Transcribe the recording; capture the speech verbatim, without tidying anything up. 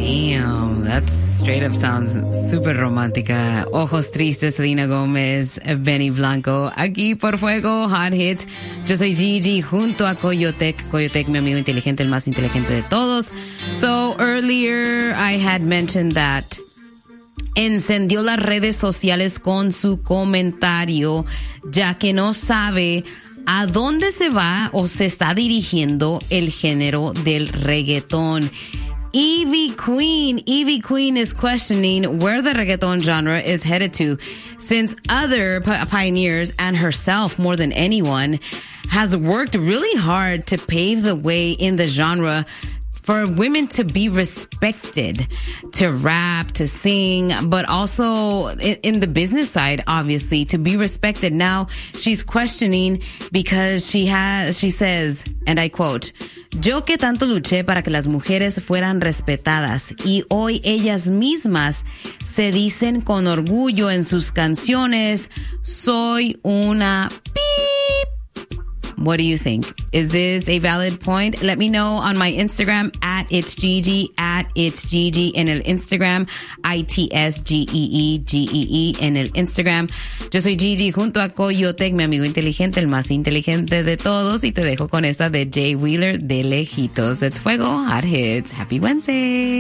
Damn, that straight up sounds super romántica. Ojos Tristes, Selena Gómez, Benny Blanco. Aquí por Fuego, Hot Hits. Yo soy Gigi junto a Coyotec. Coyotec, mi amigo inteligente, el más inteligente de todos. So earlier I had mentioned that encendió las redes sociales con su comentario, ya que no sabe a dónde se va o se está dirigiendo el género del reggaetón. Ivy Queen. Ivy Queen is questioning where the reggaeton genre is headed to, since other p- pioneers and herself, more than anyone, has worked really hard to pave the way in the genre for women to be respected, to rap, to sing, but also in, in the business side, obviously, to be respected. Now she's questioning because she has, she says, and I quote, "Yo que tanto luché para que las mujeres fueran respetadas y hoy ellas mismas se dicen con orgullo en sus canciones, soy una beep." What do you think? Is this a valid point? Let me know on my Instagram at It's Gigi, at It's Gigi en el Instagram, I T S G E E G E E en el Instagram. Yo soy Gigi junto a Coyotec, mi amigo inteligente, el más inteligente de todos, y te dejo con esta de Jay Wheeler de lejitos. It's Fuego, Hot Hits. Happy Wednesday.